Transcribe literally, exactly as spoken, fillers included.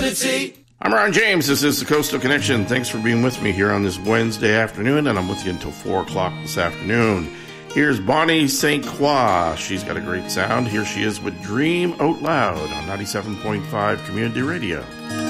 community. I'm Ron James. This is the Coastal Connection. Thanks for being with me here on this Wednesday afternoon, and I'm with you until four o'clock this afternoon. Here's Bonnie Saint Croix. She's got a great sound. Here she is with Dream Out Loud on ninety-seven point five Community Radio.